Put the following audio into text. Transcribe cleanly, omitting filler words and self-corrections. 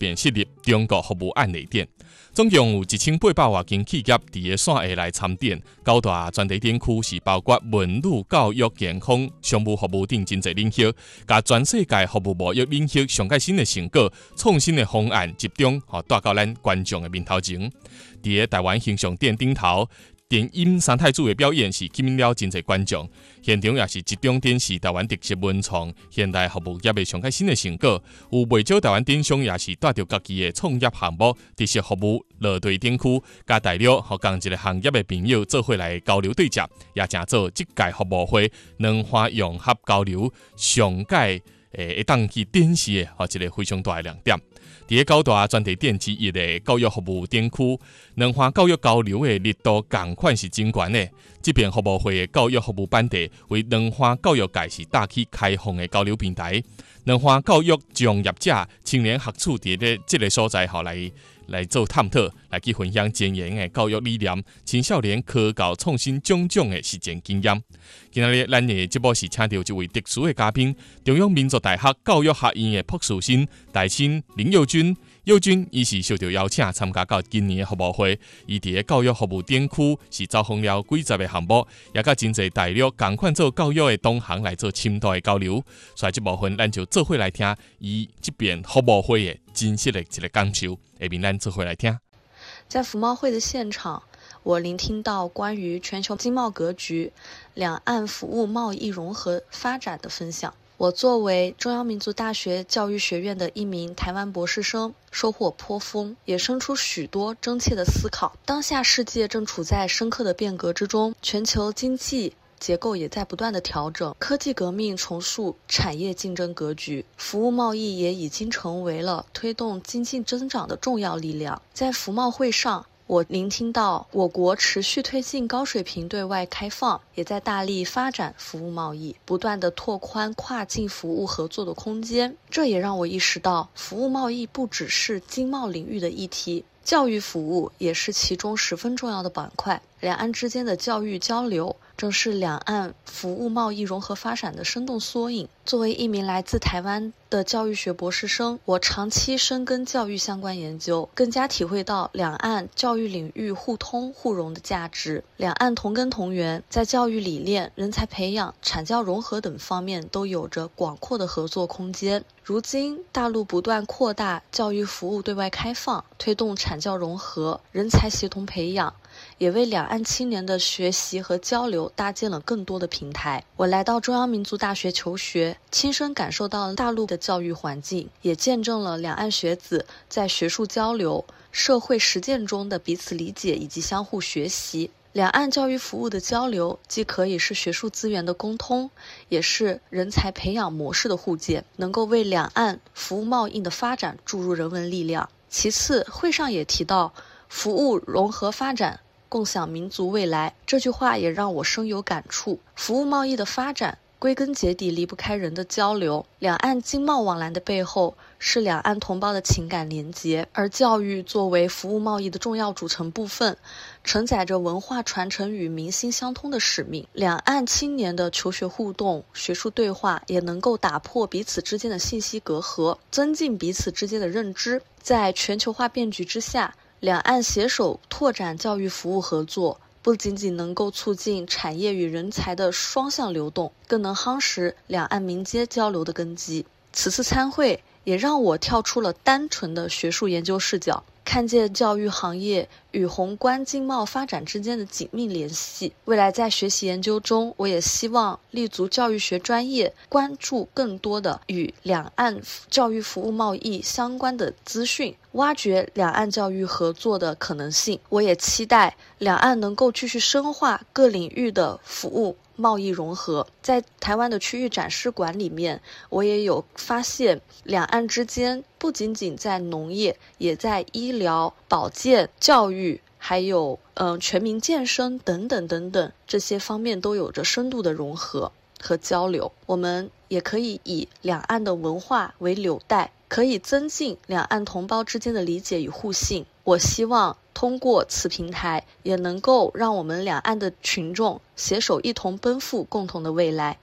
便设立中国服务案内点。总共有1800多间企业伫个线下来参展，9大专题展区是包括文旅、教育、健康、商务服务等真侪领域，甲全世界服务贸易领域上界新的成果、创新的方案集中，带到咱观众的面头前。伫个台湾形象店顶头，电音三太子的表演是吸引了真侪观众，现场也是集中展示台湾特色文创、现代服务业的上界新的成果。有袂少台湾电商也是带着家己的创业项目、特色服务落地展区，甲大陆和同一个行业的朋友做伙来交流对接，也正做这届服务会两花融合交流上界会当去展示的一个非常大的亮点。伫个9大专题展之一的教育服务展区，两花教育交流的力度同款是真悬的。这边服务会的教育服务班底为两花教育界是大气开放的交流平台。两花教育从业者、青年学处伫咧这个所在来做探讨，来去分享前沿的教育理念、青少年科教创新种种的实践经验。今日咱的节目是请到一位特殊的嘉宾，中央民族大学教育学院的博士生大亲林佑君。佑君伊是受到邀请参加到今年的服务会，伊伫个教育服务展区是走访了几十个项目，也甲真侪大陆同款做教育的同行来做深度的交流。所以这部分咱就做伙来听伊这边服务会的真实的一个感受。下面咱做伙来听。 在服贸会的现场，我聆听到关于全球经贸格局、两岸服务贸易融合发展的分享。我作为中央民族大学教育学院的一名台湾博士生，收获颇丰，也生出许多真切的思考。当下世界正处在深刻的变革之中，全球经济结构也在不断的调整，科技革命重塑产业竞争格局，服务贸易也已经成为了推动经济增长的重要力量。在服贸会上，我聆听到我国持续推进高水平对外开放，也在大力发展服务贸易，不断地拓宽跨境服务合作的空间。这也让我意识到，服务贸易不只是经贸领域的议题，教育服务也是其中十分重要的板块。两岸之间的教育交流正是两岸服务贸易融合发展的生动缩影。作为一名来自台湾的教育学博士生，我长期深耕教育相关研究，更加体会到两岸教育领域互通互融的价值。两岸同根同源，在教育理念、人才培养、产教融合等方面都有着广阔的合作空间。如今，大陆不断扩大教育服务对外开放，推动产教融合、人才协同培养，也为两岸青年的学习和交流搭建了更多的平台。我来到中央民族大学求学，亲身感受到大陆的教育环境，也见证了两岸学子在学术交流、社会实践中的彼此理解以及相互学习。两岸教育服务的交流，既可以是学术资源的沟通，也是人才培养模式的互鉴，能够为两岸服务贸易的发展注入人文力量。其次，会上也提到服务融合发展，共享民族未来，这句话也让我深有感触。服务贸易的发展归根结底离不开人的交流，两岸经贸往来的背后是两岸同胞的情感连结，而教育作为服务贸易的重要组成部分，承载着文化传承与民心相通的使命。两岸青年的求学互动、学术对话也能够打破彼此之间的信息隔阂，增进彼此之间的认知。在全球化变局之下，两岸携手拓展教育服务合作，不仅仅能够促进产业与人才的双向流动，更能夯实两岸民间交流的根基。此次参会也让我跳出了单纯的学术研究视角，看见教育行业与宏观经贸发展之间的紧密联系。未来在学习研究中，我也希望立足教育学专业，关注更多的与两岸教育服务贸易相关的资讯，挖掘两岸教育合作的可能性。我也期待两岸能够继续深化各领域的服务贸易融合。在台湾的区域展示馆里面，我也有发现两岸之间不仅仅在农业，也在医疗、保健、教育，还有全民健身等等等等这些方面都有着深度的融合和交流。我们也可以以两岸的文化为纽带，可以增进两岸同胞之间的理解与互信。我希望通过此平台，也能够让我们两岸的群众携手一同奔赴共同的未来。